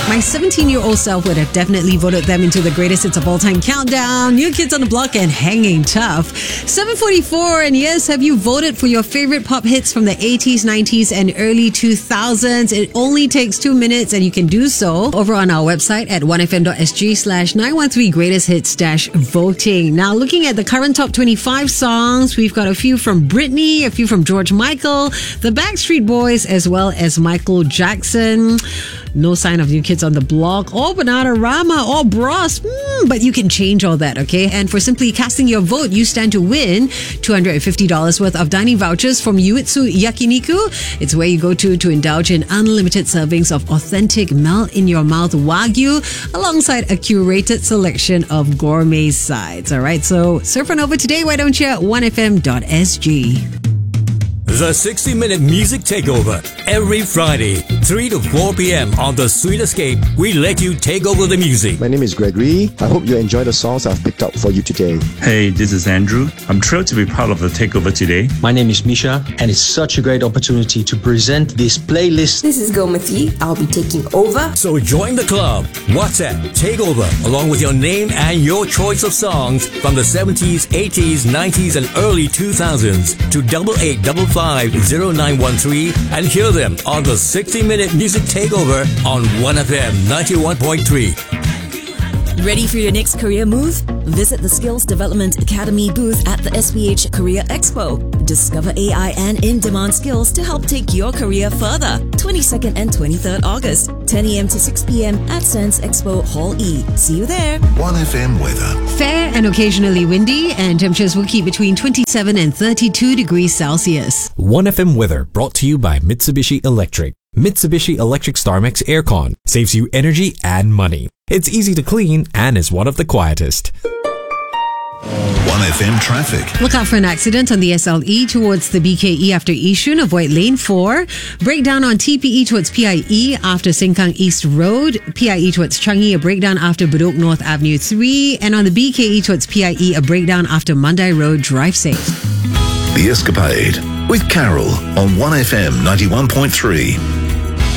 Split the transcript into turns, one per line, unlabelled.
My 17-year-old self would have definitely voted them into the greatest hits of all time countdown, New Kids on the Block and Hanging Tough. 7:44, and yes, have you voted for your favorite pop hits from the 80s, 90s, and early 2000s? It only takes 2 minutes, and you can do so over on our website at 1fm.sg/913 greatest hits-voting. Now, looking at the current top 25 songs, we've got a few from Britney, a few from George Michael, the Backstreet Boys, as well as Michael Jackson. No sign of New Kids on the Block or Bananarama or Bros. But you can change all that, okay? And for simply casting your vote, you stand to win $250 worth of dining vouchers from Yuitsu Yakiniku. It's where you go to indulge in unlimited servings of authentic melt-in-your-mouth Wagyu alongside a curated selection of gourmet sides. All right, so surf on over today, why don't you, at 1fm.sg.
The 60-minute music takeover every Friday, 3 to 4 p.m. on The Sweet Escape. We let you take over the music.
My name is Gregory. I hope you enjoy the songs I've picked up for you today.
Hey, this is Andrew. I'm thrilled to be part of the takeover today.
My name is Misha, and it's such a great opportunity to present this playlist.
This is Gomati. I'll be taking over.
So join the club. WhatsApp Takeover along with your name and your choice of songs from the 70s, 80s, 90s, and early 2000s to 88550913 and hear them on the 60-minute music takeover on 1FM 91.3.
Ready for your next career move? Visit the Skills Development Academy booth at the SPH Career Expo. Discover AI and in-demand skills to help take your career further. 22nd and 23rd August, 10 a.m. to 6 p.m. at Sands Expo Hall E. See you there.
1FM weather.
Fair and occasionally windy, and temperatures will keep between 27 and 32 degrees Celsius.
1FM weather brought to you by Mitsubishi Electric. Mitsubishi Electric StarMax Aircon saves you energy and money. It's easy to clean and is one of the quietest.
1FM traffic.
Look out for an accident on the SLE towards the BKE after Yishun. Avoid lane 4. Breakdown on TPE towards PIE after Sengkang East Road. PIE towards Changi, a breakdown after Bedok North Avenue 3. And on the BKE towards PIE, a breakdown after Mandai Road. Drive safe.
The Escapade with Carol on 1FM 91.3.